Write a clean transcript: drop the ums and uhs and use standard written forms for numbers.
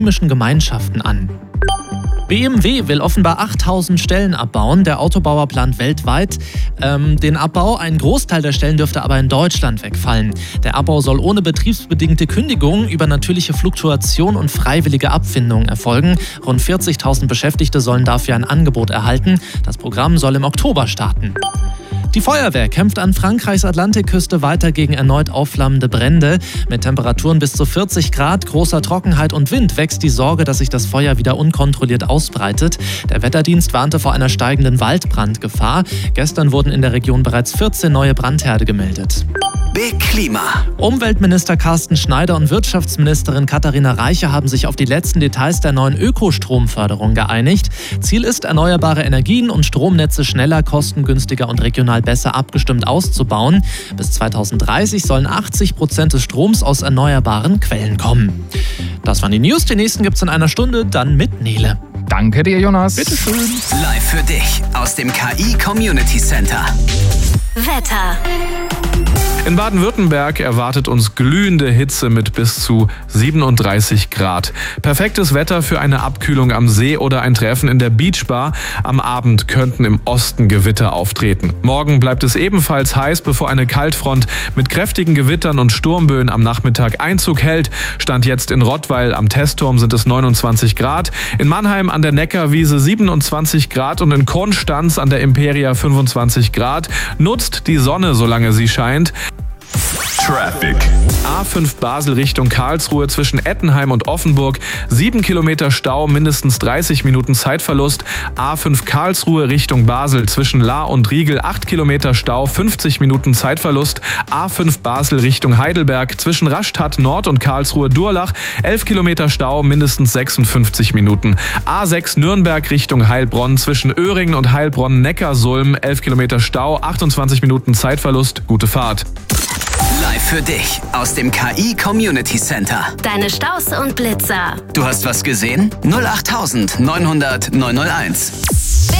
muslimischen Gemeinschaften an. BMW will offenbar 8000 Stellen abbauen. Der Autobauer plant weltweit den Abbau. Ein Großteil der Stellen dürfte aber in Deutschland wegfallen. Der Abbau soll ohne betriebsbedingte Kündigung über natürliche Fluktuation und freiwillige Abfindung erfolgen. Rund 40.000 Beschäftigte sollen dafür ein Angebot erhalten. Das Programm soll im Oktober starten. Die Feuerwehr kämpft an Frankreichs Atlantikküste weiter gegen erneut aufflammende Brände. Mit Temperaturen bis zu 40 Grad, großer Trockenheit und Wind wächst die Sorge, dass sich das Feuer wieder unkontrolliert ausbreitet. Der Wetterdienst warnte vor einer steigenden Waldbrandgefahr. Gestern wurden in der Region bereits 14 neue Brandherde gemeldet. Big Klima. Umweltminister Carsten Schneider und Wirtschaftsministerin Katharina Reiche haben sich auf die letzten Details der neuen Ökostromförderung geeinigt. Ziel ist, erneuerbare Energien und Stromnetze schneller, kostengünstiger und regional besser abgestimmt auszubauen. Bis 2030 sollen 80% des Stroms aus erneuerbaren Quellen kommen. Das waren die News. Die nächsten gibt's in einer Stunde, dann mit Nele. Danke dir, Jonas. Bitteschön. Live für dich aus dem KI Community Center. Wetter. In Baden-Württemberg erwartet uns glühende Hitze mit bis zu 37 Grad. Perfektes Wetter für eine Abkühlung am See oder ein Treffen in der Beachbar. Am Abend könnten im Osten Gewitter auftreten. Morgen bleibt es ebenfalls heiß, bevor eine Kaltfront mit kräftigen Gewittern und Sturmböen am Nachmittag Einzug hält. Stand jetzt in Rottweil am Testturm sind es 29 Grad, in Mannheim an der Neckarwiese 27 Grad und in Konstanz an der Imperia 25 Grad. Nutzt die Sonne, solange sie scheint. Traffic. A5 Basel Richtung Karlsruhe zwischen Ettenheim und Offenburg. 7 Kilometer Stau, mindestens 30 Minuten Zeitverlust. A5 Karlsruhe Richtung Basel zwischen Lahr und Riegel. 8 Kilometer Stau, 50 Minuten Zeitverlust. A5 Basel Richtung Heidelberg zwischen Rastatt Nord und Karlsruhe-Durlach. 11 Kilometer Stau, mindestens 56 Minuten. A6 Nürnberg Richtung Heilbronn zwischen Öhringen und Heilbronn-Neckarsulm. 11 Kilometer Stau, 28 Minuten Zeitverlust. Gute Fahrt. Live für dich aus dem KI Community Center. Deine Staus und Blitzer. Du hast was gesehen? 08900 901.